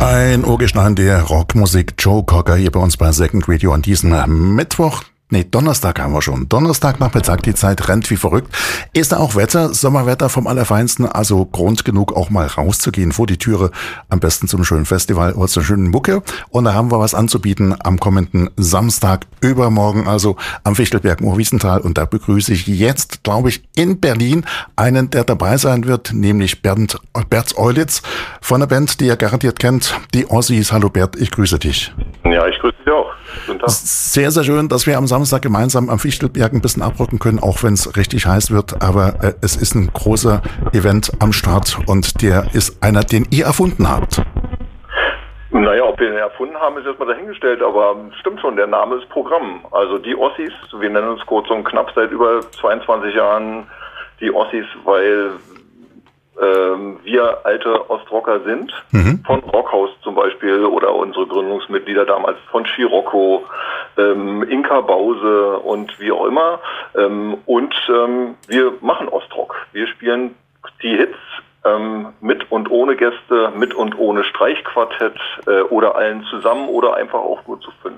Ein Urgestein der Rockmusik, Joe Cocker, hier bei uns bei Second Radio an diesem Donnerstag haben wir schon. Donnerstagnachmittag, die Zeit rennt wie verrückt. Ist da auch Wetter, Sommerwetter vom Allerfeinsten, also Grund genug auch mal rauszugehen vor die Türe, am besten zum schönen Festival oder zur schönen Mucke. Und da haben wir was anzubieten am kommenden Samstag, übermorgen, also am Fichtelberg Moorwiesenthal. Und da begrüße ich jetzt, glaube ich, in Berlin einen, der dabei sein wird, nämlich Bert Eulitz von der Band, die ihr garantiert kennt, die Ossis. Hallo Bert, ich grüße dich. Ja, ich grüße dich auch. Guten Tag. Sehr, sehr schön, dass wir am Samstag gemeinsam am Fichtelberg ein bisschen abrücken können, auch wenn es richtig heiß wird. Aber es ist ein großer Event am Start und der ist einer, den ihr erfunden habt. Naja, ob wir ihn erfunden haben, ist erstmal dahingestellt, aber stimmt schon, der Name ist Programm. Also die Ossis, wir nennen uns kurz und knapp seit über 22 Jahren die Ossis, weil wir alte Ostrocker sind, von Rockhaus zum Beispiel oder unsere Gründungsmitglieder damals von Scirocco, Inka Bause und wie auch immer. Und wir machen Ostrock. Wir spielen die Hits mit und ohne Gäste, mit und ohne Streichquartett oder allen zusammen oder einfach auch nur zu fünft.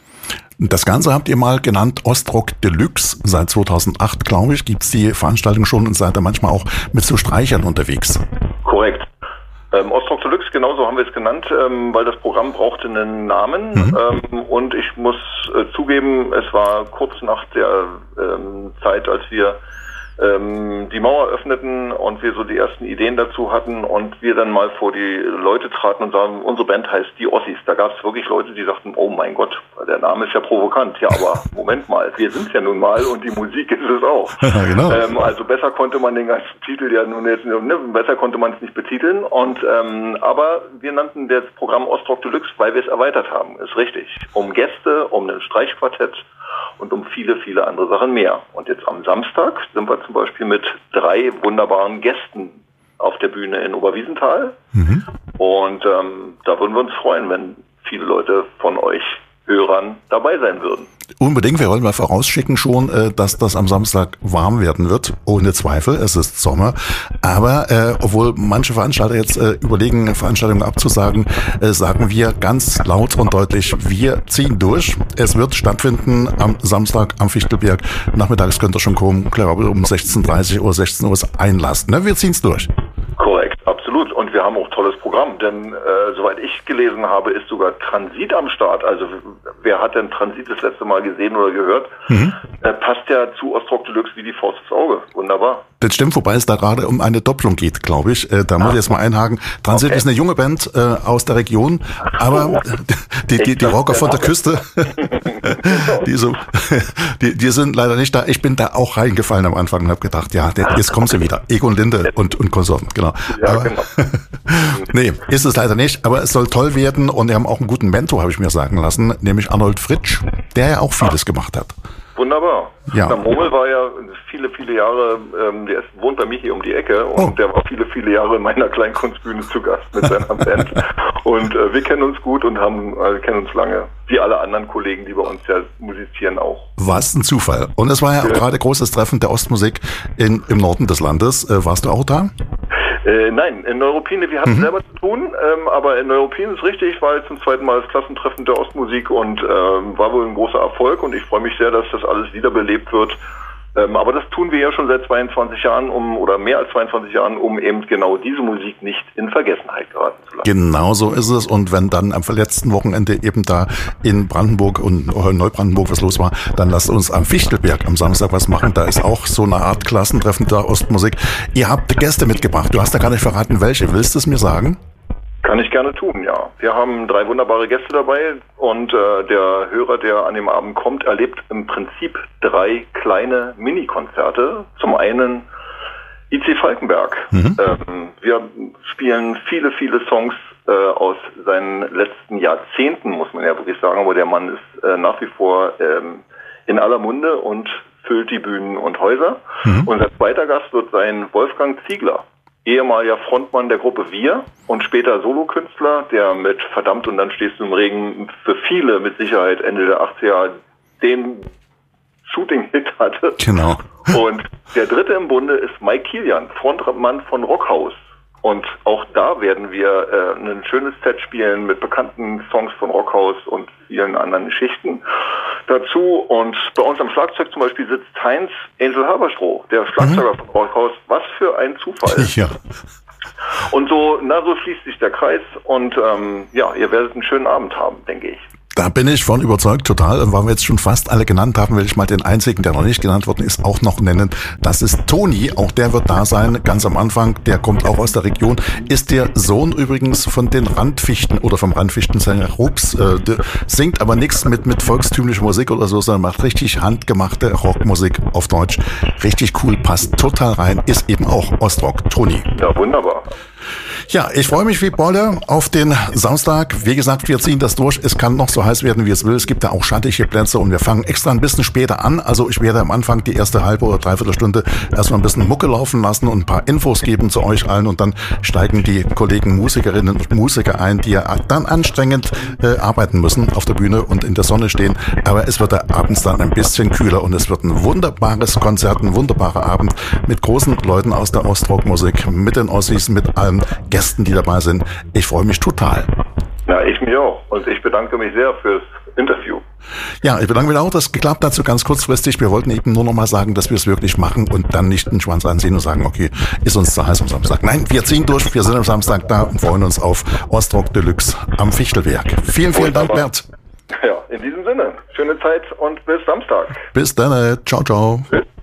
Das Ganze habt ihr mal genannt Ostrock Deluxe. Seit 2008, glaube ich, gibt's die Veranstaltung schon und seid da manchmal auch mit so Streichern unterwegs. Korrekt. Ostrock Deluxe, genauso haben wir es genannt, weil das Programm brauchte einen Namen. Und ich muss zugeben, es war kurz nach der Zeit, als wir die Mauer öffneten und wir so die ersten Ideen dazu hatten und wir dann mal vor die Leute traten und sagen, unsere Band heißt die Ossis. Da gab es wirklich Leute, die sagten, oh mein Gott, der Name ist ja provokant. Ja, aber Moment mal, wir sind ja nun mal und die Musik ist es auch. Ja, genau. Also besser konnte man den ganzen Titel ja nun jetzt, besser konnte man es nicht betiteln. Und aber wir nannten das Programm Ostrock Deluxe, weil wir es erweitert haben. Ist richtig. Um Gäste, um ein Streichquartett und um viele, viele andere Sachen mehr. Und jetzt am Samstag sind wir zum Beispiel mit 3 wunderbaren Gästen auf der Bühne in Oberwiesenthal. Und da würden wir uns freuen, wenn viele Leute von euch Hörern dabei sein würden. Unbedingt, wir wollen mal vorausschicken schon, dass das am Samstag warm werden wird, ohne Zweifel, es ist Sommer, aber obwohl manche Veranstalter jetzt überlegen, Veranstaltungen abzusagen, sagen wir ganz laut und deutlich, wir ziehen durch. Es wird stattfinden am Samstag am Fichtelberg, nachmittags könnt ihr schon kommen, glaube um 16:30 oder 16 Uhr ist Einlass, ne? Wir ziehen's durch. Korrekt, absolut. Und wir haben auch tolles Programm, denn soweit ich gelesen habe, ist sogar Transit am Start. Also wer hat denn Transit das letzte Mal gesehen oder gehört? Passt ja zu Ostrock Deluxe wie die Faust aufs Auge. Wunderbar. Das stimmt, wobei es da gerade um eine Doppelung geht, glaube ich. Da muss ich jetzt mal einhaken. Transit ist eine junge Band aus der Region, aber die Rocker von der Küste, die sind leider nicht da. Ich bin da auch reingefallen am Anfang und habe gedacht, ja, jetzt kommen sie wieder. Egon Linde und Konsorten, genau. Ja, aber, genau. Nee, ist es leider nicht, aber es soll toll werden und wir haben auch einen guten Mentor, habe ich mir sagen lassen, nämlich Arnold Fritsch, der ja auch vieles gemacht hat. Wunderbar. Ja. Der Momel war ja viele, viele Jahre, der wohnt bei mir hier um die Ecke und der war viele, viele Jahre in meiner Kleinkunstbühne zu Gast mit seiner Band. Und wir kennen uns gut und kennen uns lange. Wie alle anderen Kollegen, die bei uns ja musizieren auch. Was ein Zufall. Und es war ja auch gerade großes Treffen der Ostmusik im Norden des Landes. Warst du auch da? Nein, in Neuruppin, wir hatten selber zu tun, aber in Neuruppin ist richtig, war jetzt zum zweiten Mal das Klassentreffen der Ostmusik und war wohl ein großer Erfolg und ich freue mich sehr, dass das alles wiederbelebt wird. Aber das tun wir ja schon seit 22 Jahren oder mehr als 22 Jahren, um eben genau diese Musik nicht in Vergessenheit geraten zu lassen. Genau so ist es. Und wenn dann am letzten Wochenende eben da in Brandenburg und Neubrandenburg was los war, dann lasst uns am Fichtelberg am Samstag was machen. Da ist auch so eine Art Klassentreffen der Ostmusik. Ihr habt Gäste mitgebracht. Du hast ja gar nicht verraten, welche. Willst du es mir sagen? Kann ich gerne tun, ja. Wir haben 3 wunderbare Gäste dabei und der Hörer, der an dem Abend kommt, erlebt im Prinzip 3 kleine Mini-Konzerte. Zum einen I.C. Falkenberg. Wir spielen viele, viele Songs aus seinen letzten Jahrzehnten, muss man ja wirklich sagen, aber der Mann ist nach wie vor in aller Munde und füllt die Bühnen und Häuser. Unser zweiter Gast wird sein Wolfgang Ziegler. Ehemaliger Frontmann der Gruppe Wir und später Solokünstler, der mit Verdammt und dann stehst du im Regen für viele mit Sicherheit Ende der 80er den Shooting-Hit hatte. Genau. Und der dritte im Bunde ist Mike Kilian, Frontmann von Rockhaus. Und auch da werden wir ein schönes Set spielen mit bekannten Songs von Rockhaus und vielen anderen Geschichten dazu. Und bei uns am Schlagzeug zum Beispiel sitzt Heinz Ensel Haberstroh, der Schlagzeuger von Rockhaus. Was für ein Zufall. Ja. Und so schließt sich der Kreis und ihr werdet einen schönen Abend haben, denke ich. Da bin ich von überzeugt, total. Und weil wir jetzt schon fast alle genannt haben, will ich mal den einzigen, der noch nicht genannt worden ist, auch noch nennen. Das ist Toni. Auch der wird da sein, ganz am Anfang. Der kommt auch aus der Region. Ist der Sohn übrigens von den Randfichten oder vom Randfichtensänger Rups. Singt aber nichts mit volkstümlicher Musik oder so, sondern macht richtig handgemachte Rockmusik auf Deutsch. Richtig cool, passt total rein. Ist eben auch Ostrock. Toni. Ja, wunderbar. Ja, ich freue mich wie Bolle auf den Samstag. Wie gesagt, wir ziehen das durch. Es kann noch so heiß werden, wie es will. Es gibt da auch schattige Plätze und wir fangen extra ein bisschen später an. Also ich werde am Anfang die erste halbe oder dreiviertel Stunde erstmal ein bisschen Mucke laufen lassen und ein paar Infos geben zu euch allen und dann steigen die Kollegen Musikerinnen und Musiker ein, die ja dann anstrengend arbeiten müssen auf der Bühne und in der Sonne stehen. Aber es wird da abends dann ein bisschen kühler und es wird ein wunderbares Konzert, ein wunderbarer Abend mit großen Leuten aus der Ostrockmusik, mit den Ossis, mit allen Gästen, die dabei sind. Ich freue mich total. Ja, ich mich auch. Und ich bedanke mich sehr fürs Interview. Ja, ich bedanke mich auch, dass es geklappt hat, so ganz kurzfristig. Wir wollten eben nur noch mal sagen, dass wir es wirklich machen und dann nicht den Schwanz anziehen und sagen, okay, ist uns zu heiß am Samstag. Nein, wir ziehen durch. Wir sind am Samstag da und freuen uns auf Ostrock Deluxe am Fichtelwerk. Vielen, vielen Dank, Bert. Ja, in diesem Sinne. Schöne Zeit und bis Samstag. Bis dann. Ciao, ciao. Tschüss.